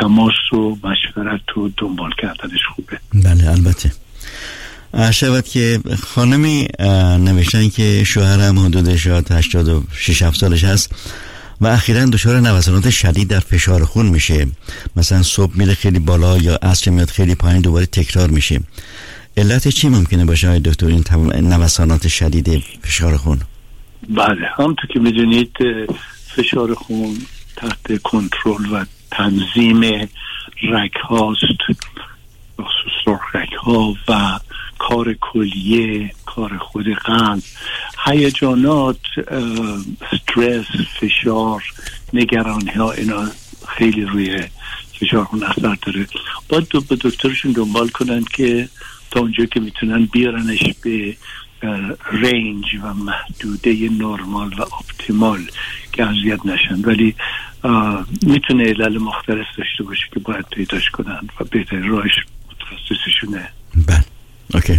تماس و مشورت و دنبال کردنش خوبه. بله البته. شود که خانمی نوشتن که شوهرم حدود 86 سالش هست و اخیراً دچار نوسانات شدید در فشار خون میشه، مثلا صبح میره خیلی بالا یا عصر میاد خیلی پایین، دوباره تکرار میشه. علت چی ممکنه باشه آقای دکتر این نوسانات شدید فشار خون؟ بله همونطور که میدونید فشار خون تحت کنترل و تنظیم رگ هاست، خصوص سرخ رگ ها و کار کلیه، کار خود قلب، هیجانات، استرس، فشار، نگرانی ها، اینا خیلی روی فشار خون اثر داره. باید به دکترشون دنبال کنن که تا اونجا که میتونن بیارنش به رنج و محدوده نرمال و اپتیمال که اذیت نشن، ولی میتونه علل مختلف داشته باشه که باید پیداش کنن و بهترین راهش متخصصشونه. بله اوکی.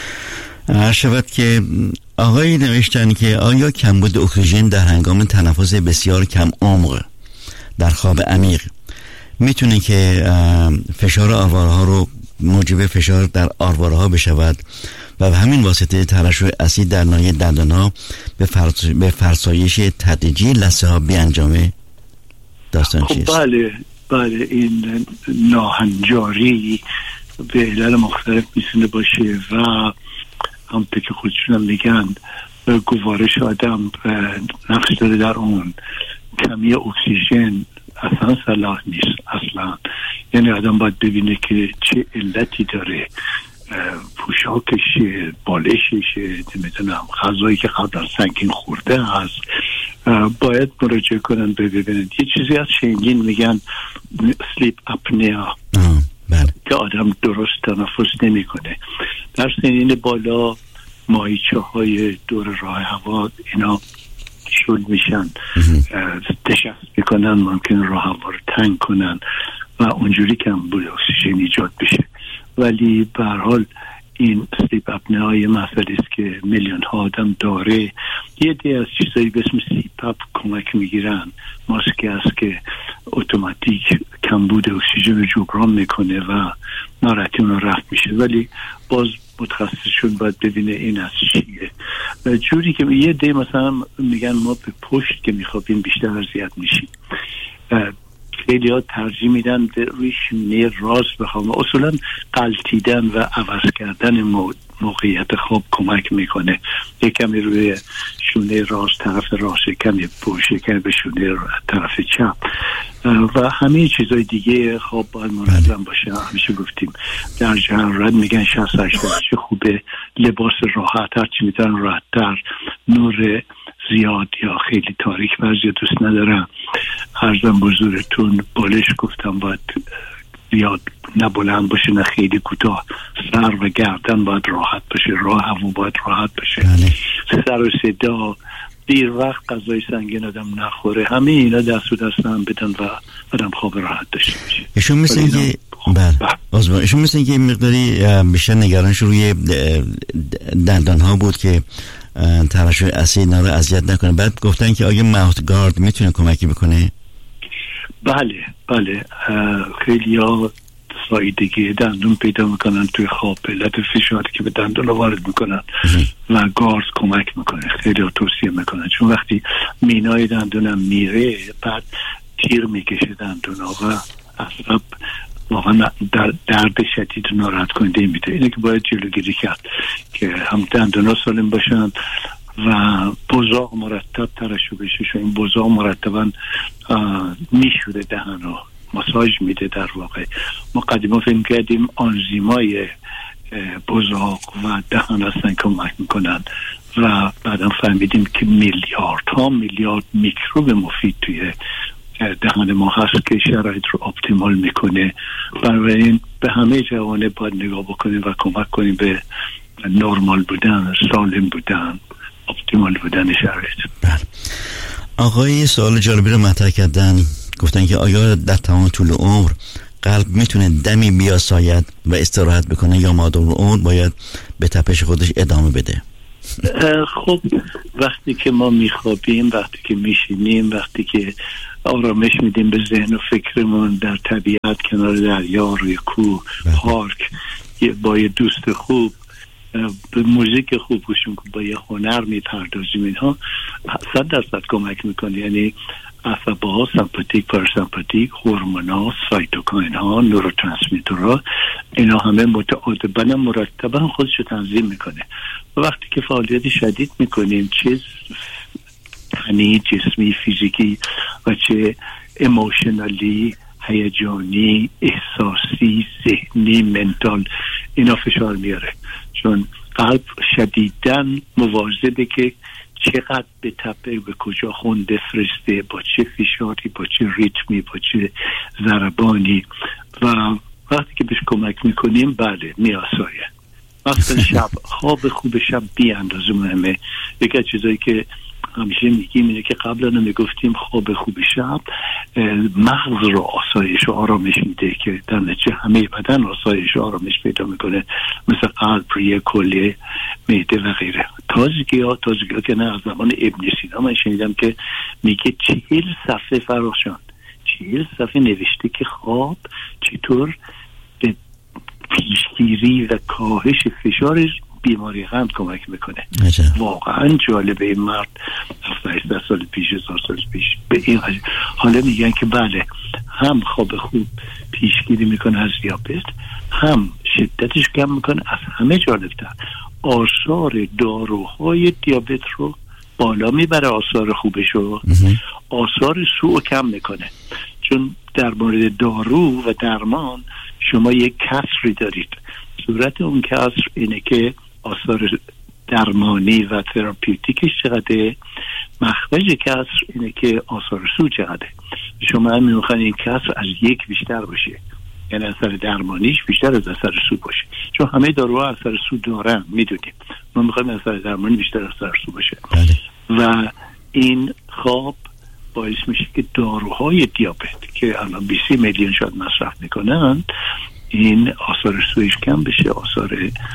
شود که آقای نوشتن که آیا کمبود اکسیژن در هنگام تنفس بسیار کم عمق در خواب عمیق میتونه که فشار آرواره‌ها رو موجب فشار در آرواره‌ها بشود و به همین واسطه ترشح اسید در ناحیه دندان‌ها به فرسایش تدریجی لثه‌ها بیانجامه؟ داستان چیست؟ بله این ناهنجاری به علل مختلف میتونه باشه و همونطور که خودشون هم میگن گوارش آدم نقش داره در اون. کمی اکسیژن اصلا صلاح نیست اصلا، یعنی آدم باید ببینه که چه علتی داره، پوشاکشه، بالششه، نمیدونم غذایی که قبلا سنگین خورده هست، باید مراجعه کنن ببینید. یه چیزی از شنگین میگن سلیپ اپنیا که آدم درست تنفس نمیکنه. در سنین بالا ماهیچه های دور راه هوا اینا شل میشن، نشست میکنن، ممکن راه هوا رو تنگ کنن و اونجوری کمبود اکسیژن ایجاد بشه. ولی به هر حال این سلیپ اپنیا یه مسئله است که میلیون ها آدم داره. یه دی از چیزایی به اسم CPAP کمک میگیرن، ماسکی است که اتوماتیک کمبود اکسیژن رو جبران میکنه و ناراحتی اون رفت میشه، ولی باز متخصصشون باید ببینه این از چیه. جوری که یه دی مثلا میگن ما به پشت که میخوابیم بیشتر اذیت میشیم، خیلی ها ترجیح میدن روی شونه راست بخوام. اصولا قلتیدن و عوض کردن موقعیت خواب کمک میکنه. یک کمی روی شونه راست طرف راست، کمی پشت، کمی به شونه طرف چپ و همه چیزای دیگه خواب باید منظم باشه. همیشه گفتیم در حرارت میگن 60-80 خوبه، لباس راحت، هرچی میتونن راحت‌تر، نور زیاد یا خیلی تاریک بعضی دوست ندارم. عرضم بزرگتون بالش گفتم باید زیاد نه بلند باشه نه خیلی کوتاه، سر و گردن باید راحت باشه، راه هوا باید راحت باشه، سر و صدا، دیر وقت غذای سنگین آدم نخوره، همه اینا دست و دست هم بدن و آدم خواب راحت داشته باشه. ایشون مثل اینکه مقداری بیشتر نگرانش روی دندان ها بود که ترشح اسید اینا رو اذیت نکنه. بعد گفتن که آیا ماوت گارد میتونه کمکی بکنه؟ بله خیلی ها سایدگی دندون پیدا میکنن توی خواب، علت فشاری که به دندون وارد میکنن و گارد کمک میکنه. خیلی ها توصیه میکنن چون وقتی مینای دندونم میره بعد تیر میکشه دندون و عصب واقعا درد شدید و ناراحت کننده میده. اینه که باید جلوگیری کرد که هم دندونا سالم باشن و بزاق مرتب ترشح بشه. چون این بزاق مرتبا میشوره دهن رو، ماساژ میده. در واقع ما قدیما فهم کردیم آنزیمای بزاق و دهن هستن کمک میکنن و بعدا فهمیدیم که میلیارد میکروب مفید توی دهان ما هست که شرایط رو اپتیمال میکنه. بنابراین به همه جوانب باید نگاه بکنیم و کمک کنیم به نرمال بودن، سالم بودن، اپتیمال بودن شرایط. آقای سوال جالبی رو مطرح کردن، گفتن که آیا در تمام طول عمر قلب میتونه دمی بیاساید و استراحت بکنه یا مادام العمر باید به تپش خودش ادامه بده؟ خب وقتی که ما میخوابیم، وقتی که میشینیم، وقتی که آرامش میدیم به ذهن و فکرمون در طبیعت، کنار دریا، روی کوه، پارک، با یه دوست خوب، به موزیک خوب گوش میکنیم، با یه هنر میپردازیم، اینها 100% کمک میکنه. یعنی عصب‌ها، سمپاتیک، پاراسمپاتیک، هورمونا، سایتوکاین‌ها، نوروترانسمیترها، اینا همه متعادلاً مرتباً خودش رو تنظیم میکنه. و وقتی که فعالیت شدید میکنیم، چه تنی، جسمی، فیزیکی و چه ایموشنالی، هیجانی، احساسی، ذهنی، منتال، اینا فشار میاره. چون قلب شدیداً مواظبه که چقدر به تپه، به کجا خون بفرسته، با چه فشاری، با چه ریتمی، با چه ضربانی. و وقتی که بهش کمک میکنیم، بله میاسایه. مثلا شب، خواب خوب شب بی اندازه مهمه. یکی از چیزایی که همیشه میگیم اینه که قبلا میگفتیم خواب خوب شب مغز رو آسایش و آرامش میده که در نتیجه همه بدن آسایش و آرامش پیدا میکنه، مثل قلب، ریه، کلیه، معده و غیره. تازگی ها که نه، از زمان ابن سینا من شنیدم که میگه 40 صفحه فراشان 40 صفحه نوشته که خواب چطور به پیشگیری و کاهش فشار بیماری قلب کمک میکنه. واقعا جالبه. این مرد 17 سال پیش، 1000 سال پیش به این حالا میگن که بله، هم خواب خوب پیشگیری میکنه از دیابت، هم شدتش کم میکنه. از همه جالبتر آثار داروهای دیابت رو بالا میبره، آثار خوبش رو، آثار سوء کم میکنه. چون در مورد دارو و درمان شما یک کسری دارید. صورت اون کسر اینه که آثار درمانی و تراپیوتیکش چقدره، مخرج کسر اینه که آثار سو چقدره. شما هم میخواین این کسر از یک بیشتر باشه، یعنی اثر درمانیش بیشتر از اثر سو باشه. چون همه داروها اثر سو دارن، میدونیم. ما میخوایم اثر درمانی بیشتر از اثر سو باشه. و این خواب باعث میشه که داروهای دیابت که الان 20 میلیون شاید مصرف میکنن، این آثار سویش کم بشه، آثار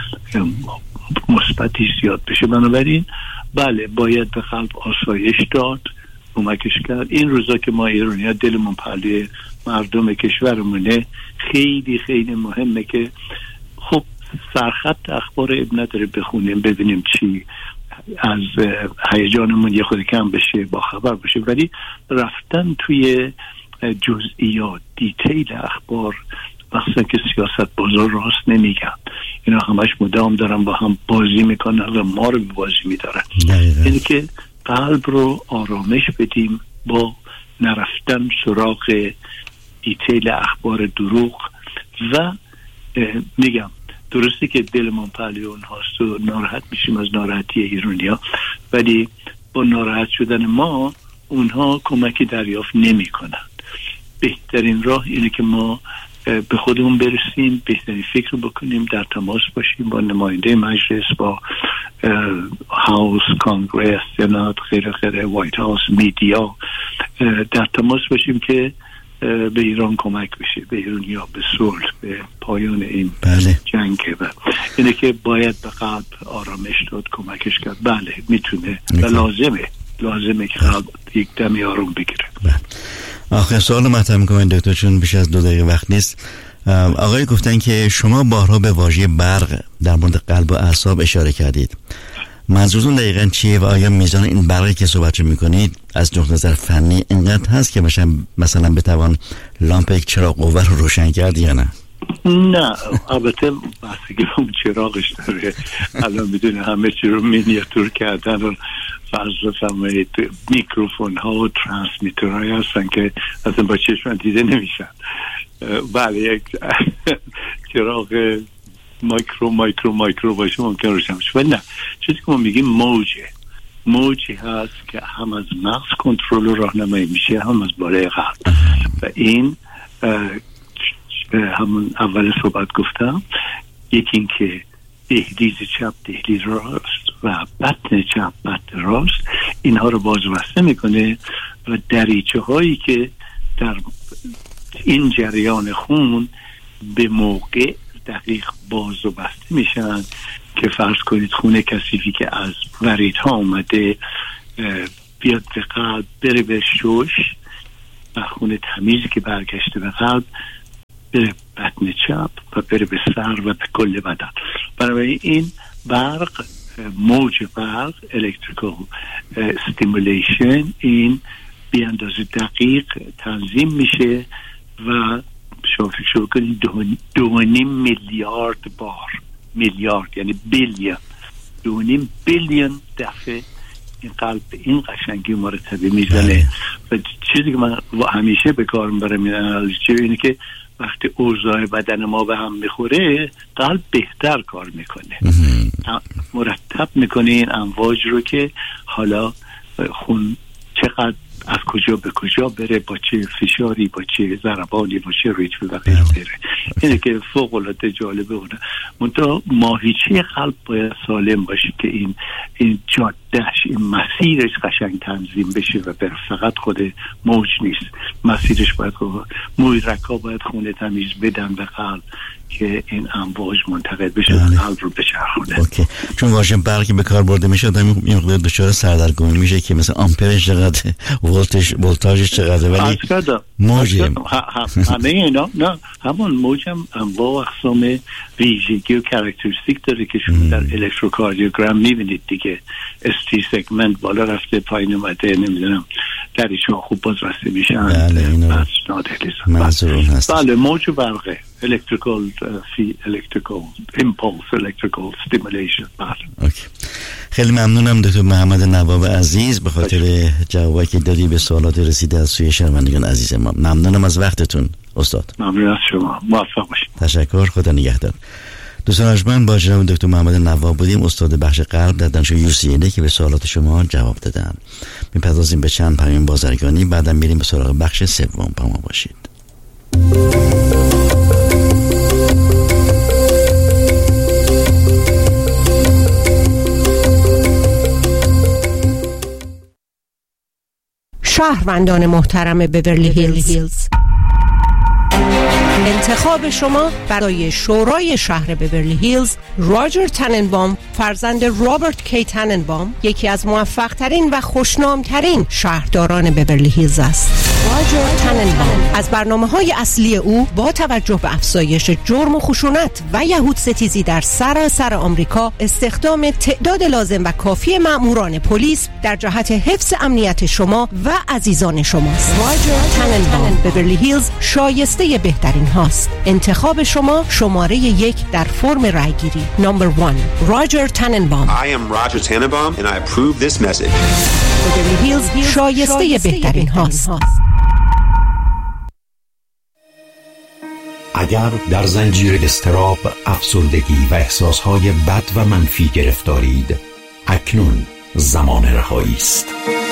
مثبتی زیاد بشه. بنابراین بله، باید به قلب آسایش داد، کمکش کرد. این روزا که ما ایرانی‌ها دلمون پهلوی مردم کشورمونه، خیلی خیلی مهمه که خب سرخط اخبار اب نداره بخونیم ببینیم چی، از هیجانمون یه خود کم بشه، با خبر بشه، ولی رفتن توی جزئیات، دیتیل اخبار، مثلا که سیاست بازار راست نمیگن، اینا همش مدام دارن با هم بازی میکنن و ما رو بازی میدارن. یعنی که قلب رو آرامش بدیم با نرفتن سراغ دیتیل اخبار دروغ. و میگم درسته که دلمون پهلوی اونهاست و ناراحت میشیم از ناراحتی ایرانی‌ها، ولی با ناراحت شدن ما اونها کمکی دریافت نمی کنن. بهترین راه اینه که ما به خودمون برسیم، بهترین فکر رو بکنیم، در تماس باشیم با نماینده مجلس، با هاوس، کانگرس، سنات، خیره، وایت هاوس، میدیا، در تماس باشیم که به ایران کمک بشه، به ایرانیا، به صلح، به پایان این جنگ. اینه که باید به قلب آرامش داد، کمکش کرد. بله میتونه و لازمه که قلب یک دمی آروم بگیره. آخر سوال مطرح می‌کنم دکتر، چون بیش از 2 دقیقه وقت نیست. آقای گفتن که شما بارها به واژه برق در مورد قلب و اعصاب اشاره کردید. منظورتون دقیقاً چیه و آیا میزان این برقی که صحبت می‌کنید از نظر فنی اینقدر هست که مثلا بتوان لامپ یک چراغ قوه رو روشن کرد یا نه؟ نه، البته بستگی به اون چراغش داره. الان میدونه همه چی رو مینیاتور کردن و فرض فرمایید میکروفون ها و ترانسمیتر هایی هستن که اصلا با چشم دیده نمیشن. بله، یک چراغ مایکرو باشه ممکن روشن بشه، ولی نه، چیزی که ما میگیم موجی هست که هم از مغز کنترل و راهنمایی میشه، هم از بالای قلب. و این همون اول صحبت گفتم، یکی این که دهلیز چپ، دهلیز راست و بطن چپ، بطن راست، اینها رو باز و بسته میکنه و دریچه هایی که در این جریان خون به موقع دقیق باز و بسته میشن که فرض کنید خون کثیفی که از وریدها اومده بیاد به قلب، بره به شش، و خون تمیزی که برگشته به قلب بره بطن چپ و بره به سر و به کل بدن. برای این برق، موج برق، الکتریکال استیمولیشن، این به اندازه دقیق تنظیم میشه و شما فکر کنید 2.5 میلیارد بار، میلیارد یعنی بیلیون، 2.5 بیلیون دفعه این قلب این قشنگی مرتبه میزنه. و چیزی که من همیشه به کار میبرم اینه که وقتی اوضاع بدن ما به هم میخوره قلب بهتر کار میکنه، مرتب میکنه این امواج رو که حالا خون چقدر از کجا به کجا بره، با چه فشاری، با چه ضربانی، با چه ریتمی و غیره. اینه که فوق العاده جالبه. منتها ماهیچه قلب باید سالم باشه که این جادهش، این مسیرش قشنگ تنظیم بشه و بر فقط خود موج نیست، مسیرش باید محرک‌ها باید خون تمیز بدن به قلب که این امواج منتقل بشه و قلب رو بچرخونه. اوکی. چون واژه برقی به کار برده میشه آدم این مقدار دچار سردرگمی میشه که مثلا آمپرش چقدر، ولتاژش چقدر، ولی موج همه اینا نه، همون موج هم انواع اقسام ویژگی و کاراکتریستیک داره که شما در الکتروکاردیوگرام میبینید دیگه. ST سگمنت بالا رفته، پایین اومده، نمیدونم دریچه‌ها خوب باز رسته میشن. بله موج برقه، electrical impulse, electrical stimulation. اوکی. خیلی ممنونم دکتر محمد نواب عزیز به خاطر جوابی که دادی به سوالات رسیده از سوی شنوندگان عزیز ما. ممنونم از وقتتون استاد. ممنون از شما، موفق باشید. تشکر، خدا نگهدار. دوستان ارجمند، با جناب دکتر محمد نواب بودیم، استاد بخش قلب در دانشگاه UCLA که به سوالات شما جواب دادن. میپردازیم به چند پیام بازرگانی، بعدا میریم به سراغ بخش سوم. با ما باشید. شهروندان محترم بیورلی هیلز، انتخاب شما برای شورای شهر بیورلی هیلز راجر تننبام فرزند رابرت کی تننبام یکی از موفق ترین و خوشنام ترین شهرداران بیورلی هیلز است. راجر تننبام از برنامه‌های اصلی او با توجه به افزایش جرم و خشونت و یهود ستیزی در سراسر آمریکا، استخدام تعداد لازم و کافی مأموران پلیس در جهت حفظ امنیت شما و عزیزان شماست. راجر تننبام بیورلی هیلز شایسته بهترین هاست. انتخاب شما شماره 1 در فرم رایگیری. نمبر 1 راجر تننبام. I am Roger Tannenbaum and I approve this message. بیورلی هیلز شایسته بهترین هاست. اگر در زنجیر اضطراب، افسردگی و احساسهای بد و منفی گرفتارید، اکنون زمان رهایی است.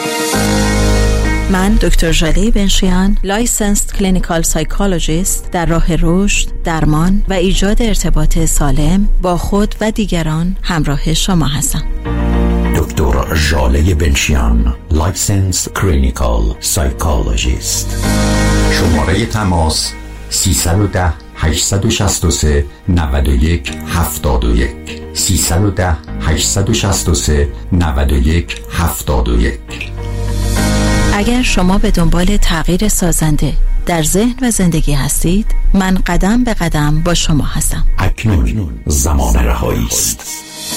من دکتر ژاله بنشیان، لایسنسد کلینیکال سایکولوژیست، در راه رشد، درمان و ایجاد ارتباط سالم با خود و دیگران همراه شما هستم. دکتر ژاله بنشیان، لایسنسد کلینیکال سایکولوژیست. شماره تماس 310 863 91 71 310 863 91 71. اگر شما به دنبال تغییر سازنده در ذهن و زندگی هستید، من قدم به قدم با شما هستم. اکنون زمان رهایی است.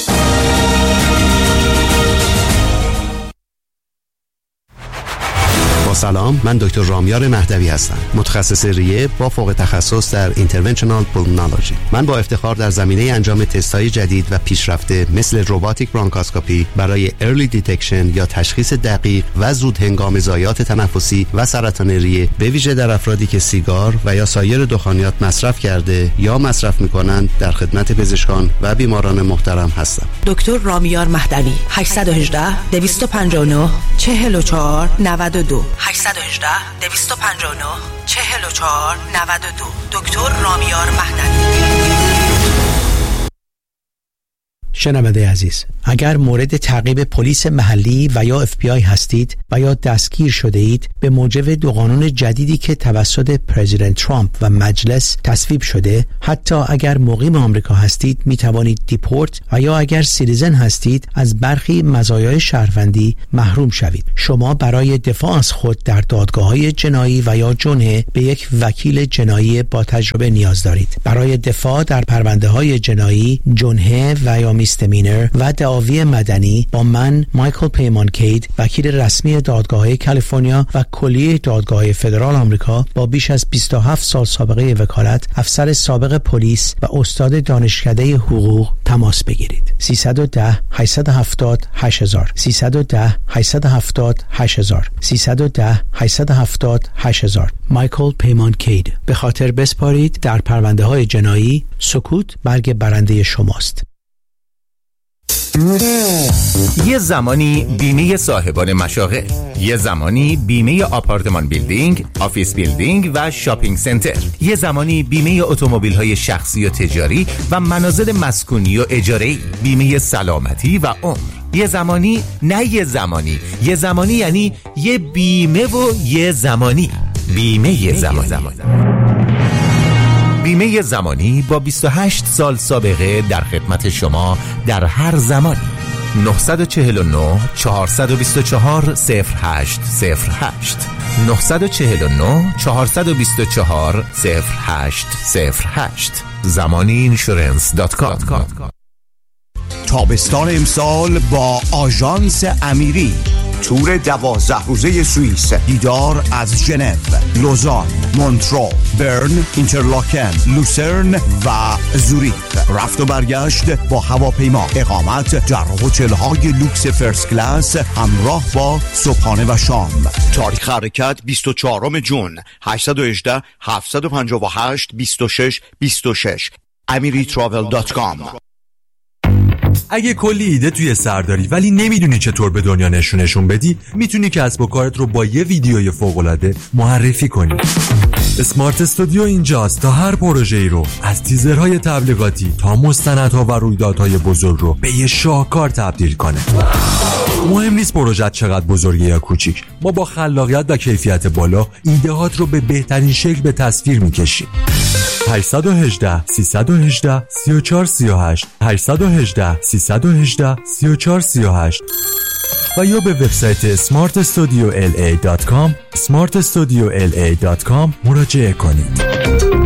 سلام، من دکتر رامیار مهدوی هستم، متخصص ریه با فوق تخصص در اینترونشنال پولمونولوژی. من با افتخار در زمینه انجام تست‌های جدید و پیشرفته مثل رباتیک برونکاسکوپی برای ارلی دیتکشن یا تشخیص دقیق و زود هنگام ضایعات تنفسی و سرطان ریه، به ویژه در افرادی که سیگار و یا سایر دخانیات مصرف کرده یا مصرف می‌کنند، در خدمت پزشکان و بیماران محترم هستم. دکتر رامیار مهدوی، 818 259 44 92 818 259 44 92. دکتر رامیار مهدوی. شنونده عزیز، اگر مورد تعقیب پلیس محلی و یا FBI هستید و یا دستگیر شده اید، به موجب دو قانون جدیدی که توسط پرزیدنت ترامپ و مجلس تصویب شده، حتی اگر مقیم آمریکا هستید می توانید دیپورت و یا اگر سیتیزن هستید از برخی مزایای شهروندی محروم شوید. شما برای دفاع از خود در دادگاه‌های جنایی و یا جنحه به یک وکیل جنایی با تجربه نیاز دارید. برای دفاع در پرونده‌های جنایی، جنحه و یا میستمینر و دعاوی مدنی با من مایکل پیمان کید، وکیل رسمی دادگاه کالیفرنیا و کلیه دادگاه فدرال آمریکا با بیش از 27 سال سابقه وکالت، افسر سابق پلیس و استاد دانشکده حقوق، تماس بگیرید. 310 870 8000 310 870 8000 310 870 8000. مایکل پیمان کید. به خاطر بسپارید در پرونده های جنایی، سکوت برگ برنده شماست. یه زمانی بیمه صاحبان مشاغل، یه زمانی بیمه آپارتمان بیلدینگ، آفیس بیلدینگ و شاپینگ سنتر، یه زمانی بیمه اتومبیل‌های شخصی و تجاری و منازل مسکونی و اجاره‌ای، بیمه سلامتی و عمر. یه زمانی یه زمانی یعنی یه بیمه و یه زمانی. بیمه زمانی. بیمه زمانی با 28 سال سابقه در خدمت شما در هر زمانی. 949 424 0808 949 424 0808 zamaniinsurance.com. تابستان امسال با آژانس امیری، تور 12 روزه سوئیس، دیدار از ژنو، لوزان، مونترو، برن، اینترلاکن، لوسرن و زوریخ، رفت و برگشت با هواپیما، اقامت در هتل‌های لوکس فرست کلاس همراه با صبحانه و شام. تاریخ حرکت 24 جون. 818 758 26 26 amiritravel.com. اگه کلی ایده توی سر داری ولی نمیدونی چطور به دنیا نشون بدی، میتونی کسب و کارت رو با یه ویدیوی فوق‌العاده معرفی کنی. اسمارت استودیو اینجاست تا هر پروژه‌ای رو از تیزرهای تبلیغاتی تا مستندها و رویدادهای بزرگ رو به یه شاهکار تبدیل کنه. مهم نیست پروژه چقدر بزرگه یا کوچیک، ما با خلاقیت و کیفیت بالا ایده‌هات رو به بهترین شکل به تصویر می‌کشیم. 818 318 3438 818 318 3438 و یا به وبسایت smartstudiola.com maraجعه کنید.